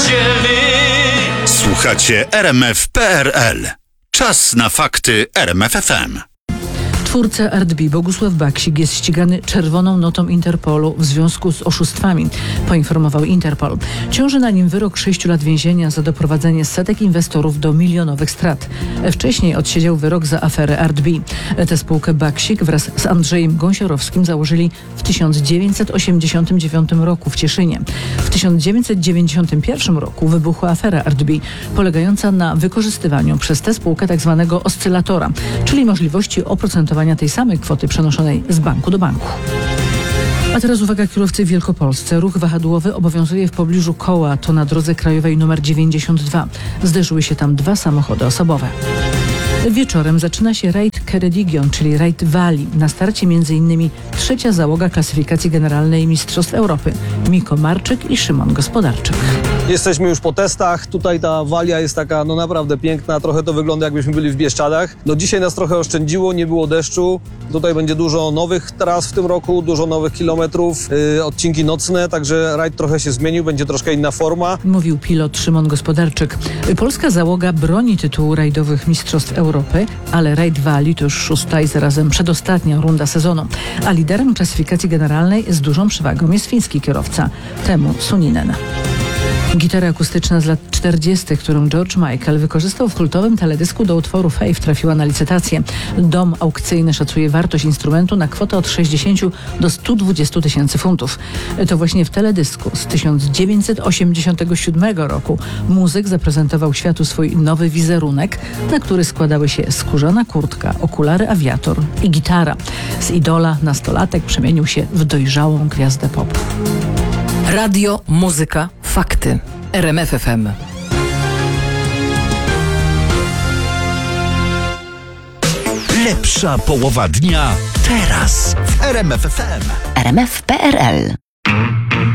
niedzieli. Słuchacie RMF.pl. Czas na fakty RMF FM. Twórca Art B Bogusław Baksik jest ścigany czerwoną notą Interpolu w związku z oszustwami, poinformował Interpol. Ciąży na nim wyrok 6 lat więzienia za doprowadzenie setek inwestorów do milionowych strat. Wcześniej odsiedział wyrok za aferę Art B. Tę spółkę Baksik wraz z Andrzejem Gąsiorowskim założyli w 1989 roku w Cieszynie. W 1991 roku wybuchła afera Art B, polegająca na wykorzystywaniu przez tę spółkę tzw. oscylatora, czyli możliwości oprocentowania tej samej kwoty przenoszonej z banku do banku. A teraz uwaga, kierowcy w Wielkopolsce. Ruch wahadłowy obowiązuje w pobliżu koła, to na drodze krajowej nr 92. Zderzyły się tam 2 samochody osobowe. Wieczorem zaczyna się rajd Ceredigion, czyli rajd Walii. Na starcie m.in. 3. załoga klasyfikacji generalnej Mistrzostw Europy. Miko Marczyk i Szymon Gospodarczyk. Jesteśmy już po testach. Tutaj ta Walia jest taka naprawdę piękna. Trochę to wygląda, jakbyśmy byli w Bieszczadach. Dzisiaj nas trochę oszczędziło, nie było deszczu. Tutaj będzie dużo nowych tras w tym roku, dużo nowych kilometrów, odcinki nocne, także rajd trochę się zmienił, będzie troszkę inna forma. Mówił pilot Szymon Gospodarczyk. Polska załoga broni tytułu rajdowych Mistrzostw Europy, ale rajd Walii to już 6. i zarazem przedostatnia runda sezonu. A liderem klasyfikacji generalnej z dużą przewagą jest fiński kierowca Teemu Suninen. Gitara akustyczna z lat 40., którą George Michael wykorzystał w kultowym teledysku do utworu Faith, trafiła na licytację. Dom aukcyjny szacuje wartość instrumentu na kwotę od 60 do 120 tysięcy funtów. To właśnie w teledysku z 1987 roku muzyk zaprezentował światu swój nowy wizerunek, na który składały się skórzana kurtka, okulary awiator i gitara. Z idola nastolatek przemienił się w dojrzałą gwiazdę popu. Radio, muzyka, fakty. RMF FM. Lepsza połowa dnia teraz w RMF FM. RMF.pl